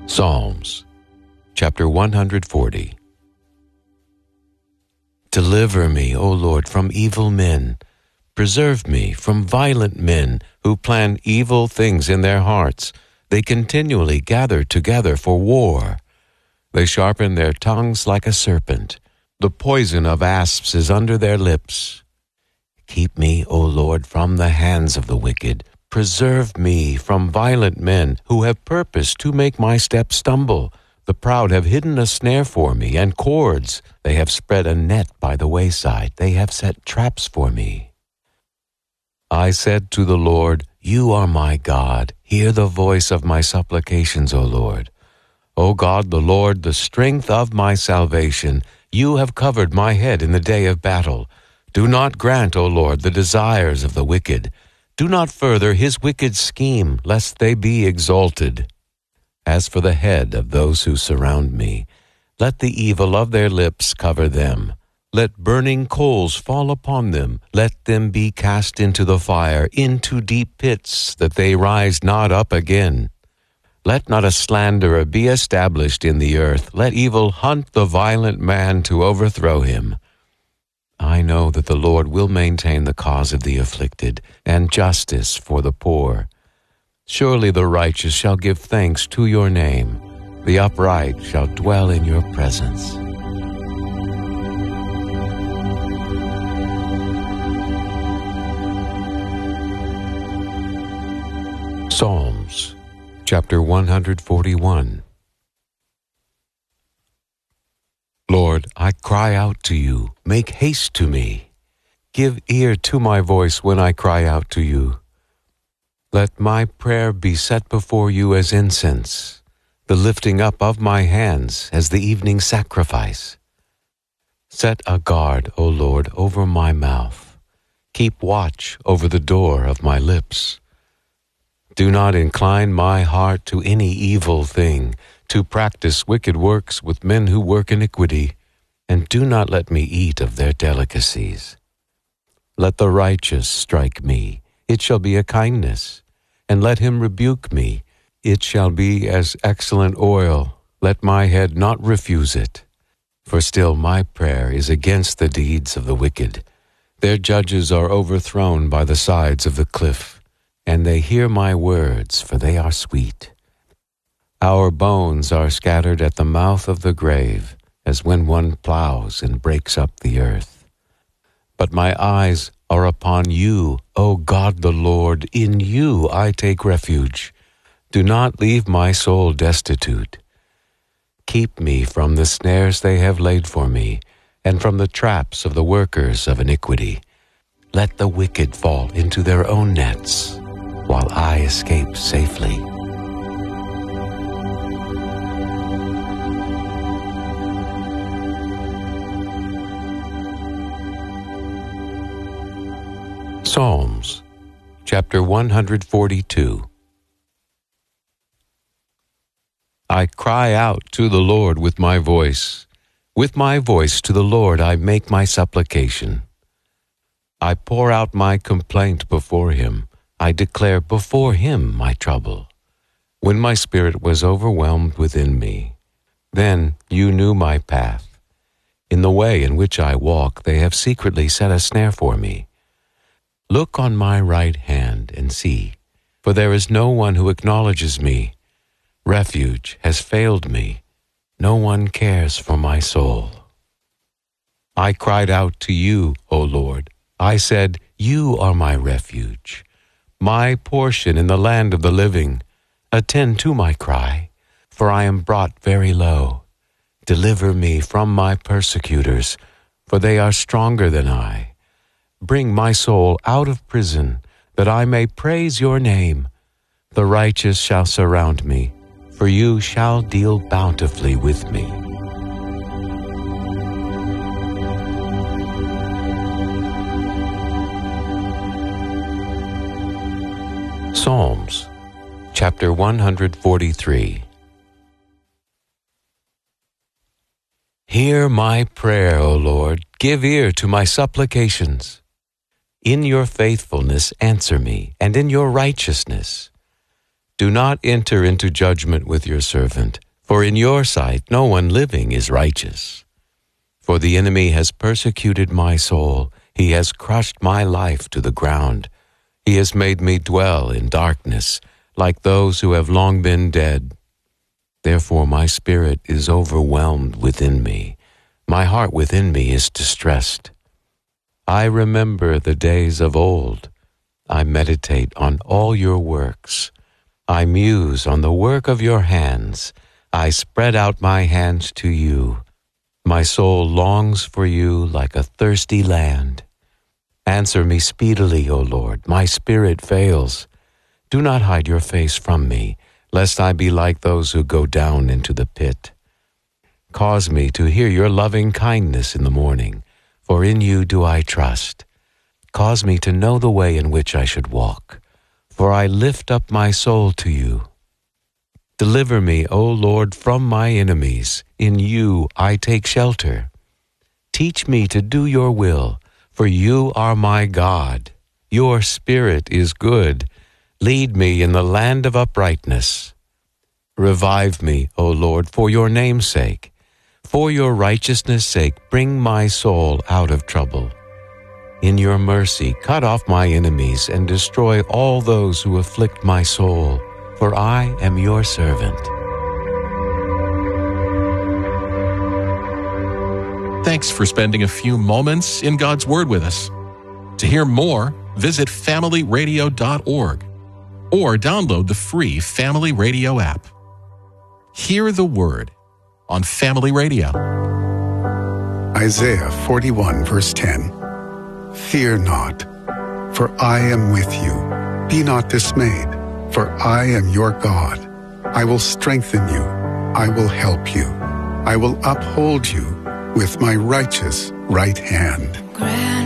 Psalms, chapter 140. Deliver me, O Lord, from evil men. Preserve me from violent men who plan evil things in their hearts. They continually gather together for war. They sharpen their tongues like a serpent. The poison of asps is under their lips. Keep me, O Lord, from the hands of the wicked. Preserve me from violent men who have purposed to make my steps stumble. The proud have hidden a snare for me, and cords. They have spread a net by the wayside. They have set traps for me. I said to the Lord, You are my God. Hear the voice of my supplications, O Lord. O God, the Lord, the strength of my salvation, You have covered my head in the day of battle. Do not grant, O Lord, the desires of the wicked. Do not further his wicked scheme, lest they be exalted. As for the head of those who surround me, let the evil of their lips cover them. Let burning coals fall upon them. Let them be cast into the fire, into deep pits, that they rise not up again. Let not a slanderer be established in the earth. Let evil hunt the violent man to overthrow him. I know that the Lord will maintain the cause of the afflicted, and justice for the poor. Surely the righteous shall give thanks to Your name. The upright shall dwell in Your presence. Psalms, chapter 141. Lord, I cry out to You. Make haste to me. Give ear to my voice when I cry out to You. Let my prayer be set before You as incense, the lifting up of my hands as the evening sacrifice. Set a guard, O Lord, over my mouth. Keep watch over the door of my lips. Do not incline my heart to any evil thing, to practice wicked works with men who work iniquity, and do not let me eat of their delicacies. Let the righteous strike me, it shall be a kindness, and let him rebuke me, it shall be as excellent oil. Let my head not refuse it. For still my prayer is against the deeds of the wicked. Their judges are overthrown by the sides of the cliff, and they hear my words, for they are sweet. Our bones are scattered at the mouth of the grave, as when one plows and breaks up the earth. But my eyes are upon You, O God the Lord. In You I take refuge. Do not leave my soul destitute. Keep me from the snares they have laid for me, and from the traps of the workers of iniquity. Let the wicked fall into their own nets, while I escape safely. Psalms, chapter 142. I cry out to the Lord with my voice. With my voice to the Lord I make my supplication. I pour out my complaint before Him. I declare before Him my trouble. When my spirit was overwhelmed within me, then You knew my path. In the way in which I walk, they have secretly set a snare for me. Look on my right hand and see, for there is no one who acknowledges me. Refuge has failed me. No one cares for my soul. I cried out to You, O Lord. I said, You are my refuge, my portion in the land of the living. Attend to my cry, for I am brought very low. Deliver me from my persecutors, for they are stronger than I. Bring my soul out of prison, that I may praise Your name. The righteous shall surround me, for You shall deal bountifully with me. Psalms, chapter 143. Hear my prayer, O Lord. Give ear to my supplications. In Your faithfulness answer me, and in Your righteousness. Do not enter into judgment with your servant, for in your sight no one living is righteous. For the enemy has persecuted my soul. He has crushed my life to the ground. He has made me dwell in darkness, like those who have long been dead. Therefore my spirit is overwhelmed within me. My heart within me is distressed. I remember the days of old. I meditate on all your works. I muse on the work of your hands. I spread out my hands to you. My soul longs for you like a thirsty land. Answer me speedily, O Lord. My spirit fails. Do not hide your face from me, lest I be like those who go down into the pit. Cause me to hear your loving kindness in the morning, for in you do I trust. Cause me to know the way in which I should walk, for I lift up my soul to you. Deliver me, O Lord, from my enemies. In you I take shelter. Teach me to do your will, for you are my God. Your Spirit is good. Lead me in the land of uprightness. Revive me, O Lord, for your name's sake. For your righteousness' sake, bring my soul out of trouble. In your mercy, cut off my enemies and destroy all those who afflict my soul, for I am your servant. Thanks for spending a few moments in God's Word with us. To hear more, visit familyradio.org or download the free Family Radio app. Hear the Word on Family Radio. Isaiah 41, verse 10. Fear not, for I am with you. Be not dismayed, for I am your God. I will strengthen you. I will help you. I will uphold you with my righteous right hand.